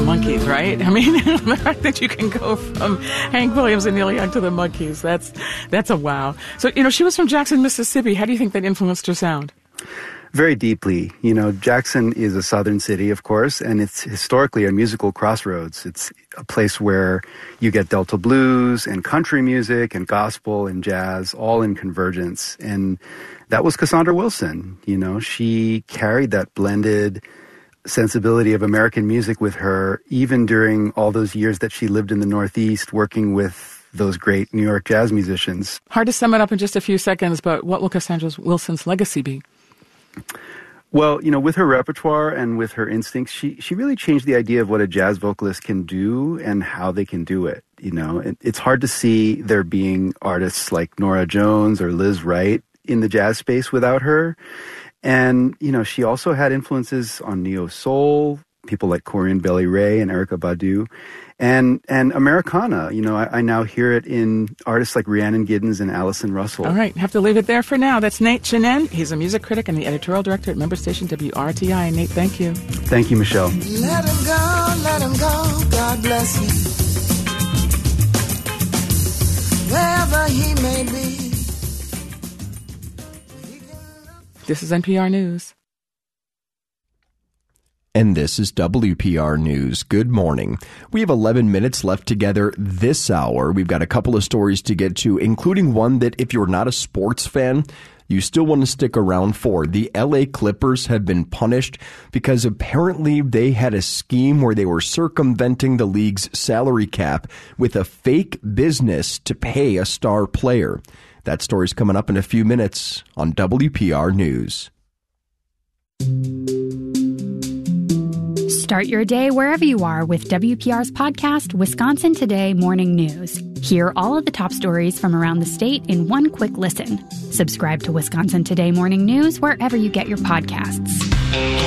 Monkees, right? I mean, the fact that you can go from Hank Williams and Neil Young to the Monkees, that's a wow. So, she was from Jackson, Mississippi. How do you think that influenced her sound? Very deeply. Jackson is a southern city, of course, and it's historically a musical crossroads. It's a place where you get Delta blues and country music and gospel and jazz all in convergence. And that was Cassandra Wilson. She carried that blended sensibility of American music with her, even during all those years that she lived in the Northeast working with those great New York jazz musicians. Hard to sum it up in just a few seconds, but what will Cassandra Wilson's legacy be? Well, with her repertoire and with her instincts, she really changed the idea of what a jazz vocalist can do and how they can do it. It's hard to see there being artists like Norah Jones or Liz Wright in the jazz space without her. And, she also had influences on neo-soul, people like Corian Bailey-Rae and Erykah Badu, and Americana. I now hear it in artists like Rhiannon Giddens and Allison Russell. All right, have to leave it there for now. That's Nate Chinen. He's a music critic and the editorial director at member station WRTI. Nate, thank you. Thank you, Michelle. Let him go, God bless him. Wherever he may be. This is NPR News. And this is WPR News. Good morning. We have 11 minutes left together this hour. We've got a couple of stories to get to, including one that if you're not a sports fan, you still want to stick around for. The LA Clippers have been punished because apparently they had a scheme where they were circumventing the league's salary cap with a fake business to pay a star player. That story's coming up in a few minutes on WPR News. Start your day wherever you are with WPR's podcast, Wisconsin Today Morning News. Hear all of the top stories from around the state in one quick listen. Subscribe to Wisconsin Today Morning News wherever you get your podcasts.